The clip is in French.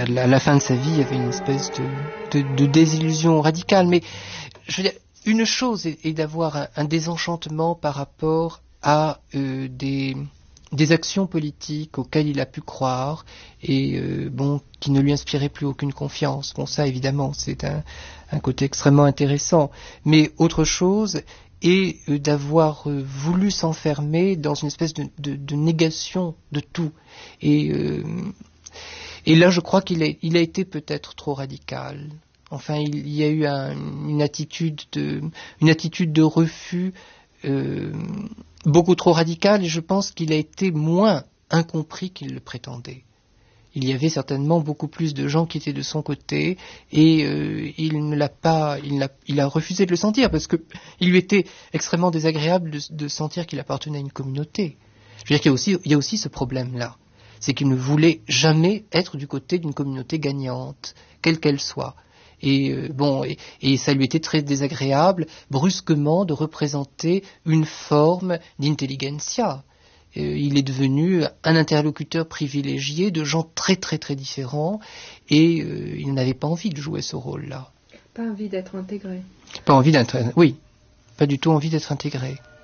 à la fin de sa vie, il y avait une espèce de désillusion radicale. Mais je veux dire, une chose est d'avoir un désenchantement par rapport à des actions politiques auxquelles il a pu croire et qui ne lui inspiraient plus aucune confiance. Bon, ça évidemment, c'est un côté extrêmement intéressant. Mais autre chose est d'avoir voulu s'enfermer dans une espèce de négation de tout. Et là, je crois qu'il a été peut-être trop radical. Enfin, il y a eu une attitude de refus beaucoup trop radicale, et je pense qu'il a été moins incompris qu'il le prétendait. Il y avait certainement beaucoup plus de gens qui étaient de son côté, et il a refusé de le sentir, parce que il lui était extrêmement désagréable de sentir qu'il appartenait à une communauté. Je veux dire qu'il y a aussi ce problème-là. C'est qu'il ne voulait jamais être du côté d'une communauté gagnante, quelle qu'elle soit. Et ça lui était très désagréable, brusquement, de représenter une forme d'intelligentsia. Il est devenu un interlocuteur privilégié de gens très très très différents, et il n'avait pas envie de jouer ce rôle-là. Pas envie d'être intégré. Oui, pas du tout envie d'être intégré.